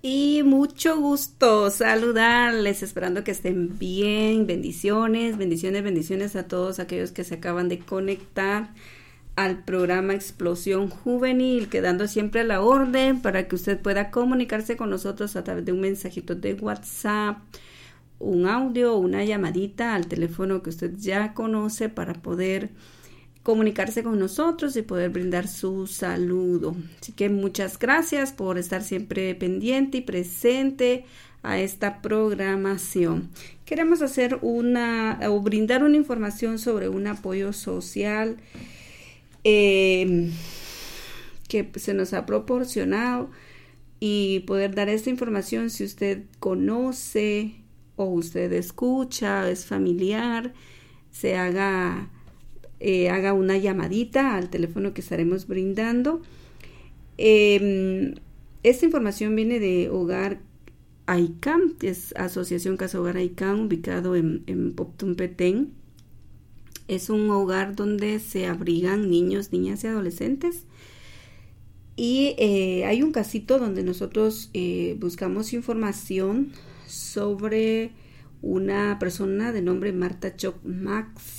Y mucho gusto saludarles, esperando que estén bien. Bendiciones, bendiciones, bendiciones a todos aquellos que se acaban de conectar al programa Explosión Juvenil, quedando siempre a la orden para que usted pueda comunicarse con nosotros a través de un mensajito de WhatsApp, un audio o una llamadita al teléfono que usted ya conoce para poder comunicarse con nosotros y poder brindar su saludo. Así que muchas gracias por estar siempre pendiente y presente a esta programación. Queremos hacer brindar una información sobre un apoyo social que se nos ha proporcionado y poder dar esta información si usted conoce o usted escucha, es familiar, se haga una llamadita al teléfono que estaremos brindando. Esta información viene de Hogar Aicam, que es Asociación Casa Hogar Aicam, ubicado en Poptún Petén. Es un hogar donde se abrigan niños, niñas y adolescentes. Y hay un casito donde nosotros buscamos información sobre una persona de nombre Marta Choc Max.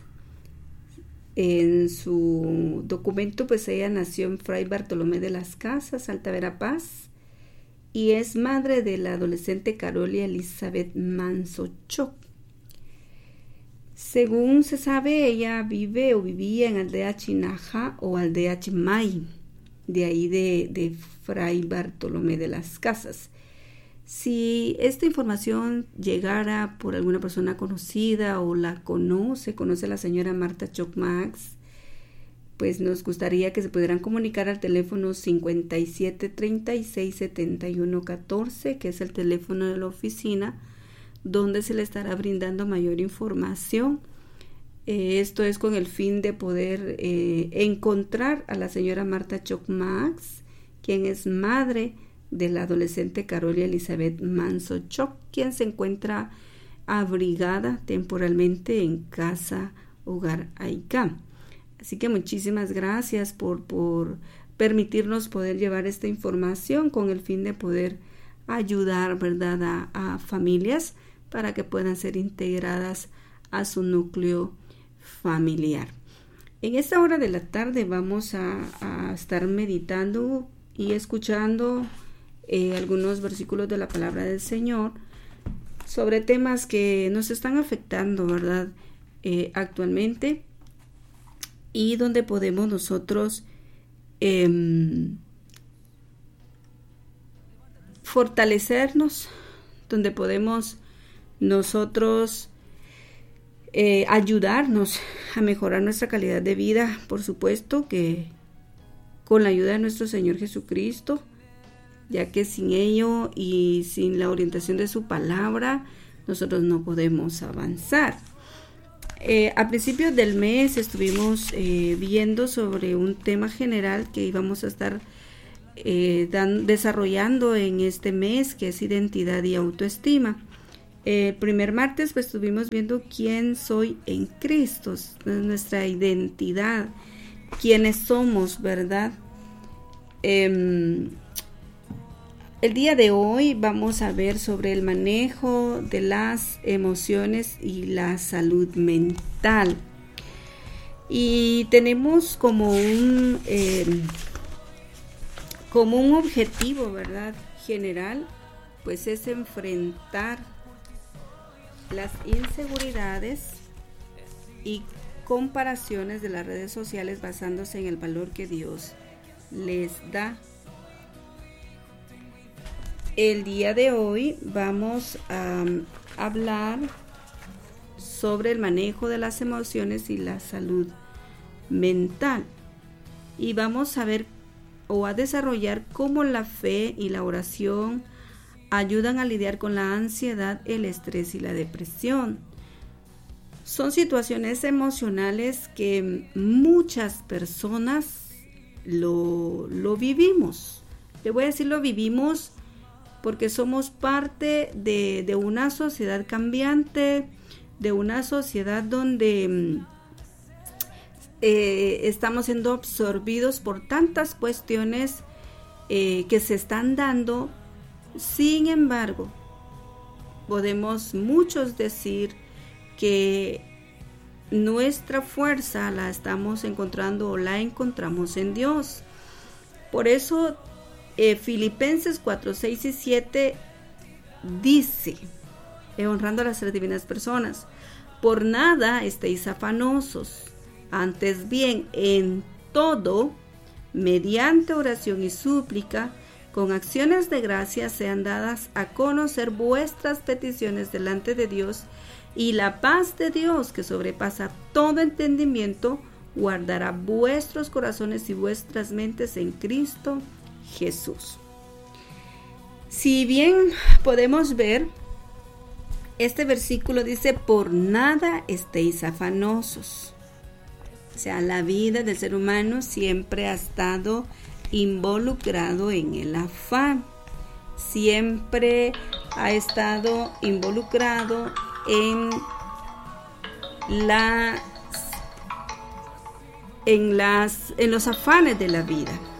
En su documento, pues ella nació en Fray Bartolomé de las Casas, Alta Verapaz, y es madre de la adolescente Carolia Elizabeth Manso Choc. Según se sabe, ella vive o vivía en Aldea Chinaja o Aldea Chimay, de ahí de Fray Bartolomé de las Casas. Si esta información llegara por alguna persona conocida o la conoce a la señora Marta Choc Max, pues nos gustaría que se pudieran comunicar al teléfono 57 36 71 14, que es el teléfono de la oficina, donde se le estará brindando mayor información. Esto es con el fin de poder encontrar a la señora Marta Choc Max, quien es madre de la adolescente Carolia Elizabeth Manso Choc, quien se encuentra abrigada temporalmente en Casa Hogar Aicam. Así que muchísimas gracias por permitirnos poder llevar esta información con el fin de poder ayudar, ¿verdad?, a familias para que puedan ser integradas a su núcleo familiar. En esta hora de la tarde vamos a estar meditando y escuchando algunos versículos de la palabra del Señor sobre temas que nos están afectando, ¿verdad?, actualmente, y donde podemos nosotros fortalecernos, donde podemos nosotros ayudarnos a mejorar nuestra calidad de vida, por supuesto que con la ayuda de nuestro Señor Jesucristo, ya que sin ello y sin la orientación de su palabra, nosotros no podemos avanzar. A principios del mes estuvimos viendo sobre un tema general que íbamos a estar desarrollando en este mes, que es identidad y autoestima. El primer martes pues estuvimos viendo quién soy en Cristo, nuestra identidad, quiénes somos, ¿verdad? El día de hoy vamos a ver sobre el manejo de las emociones y la salud mental. Y tenemos como un objetivo, ¿verdad?, general, pues es enfrentar las inseguridades y comparaciones de las redes sociales basándose en el valor que Dios les da. El día de hoy vamos a hablar sobre el manejo de las emociones y la salud mental. Y vamos a ver o a desarrollar cómo la fe y la oración ayudan a lidiar con la ansiedad, el estrés y la depresión. Son situaciones emocionales que muchas personas lo vivimos. Le voy a decir lo vivimos porque somos parte de una sociedad cambiante, de una sociedad donde estamos siendo absorbidos por tantas cuestiones que se están dando Sin embargo, podemos muchos decir que nuestra fuerza la estamos encontrando o la encontramos en Dios. Por eso Filipenses 4, 6 y 7 dice, honrando a las tres divinas personas: por nada estéis afanosos, antes bien en todo, mediante oración y súplica, con acciones de gracia sean dadas a conocer vuestras peticiones delante de Dios, y la paz de Dios, que sobrepasa todo entendimiento, guardará vuestros corazones y vuestras mentes en Cristo Jesús. Si bien podemos ver, este versículo dice: por nada estéis afanosos. O sea, la vida del ser humano siempre ha estado involucrado en el afán, siempre ha estado involucrado en los afanes de la vida.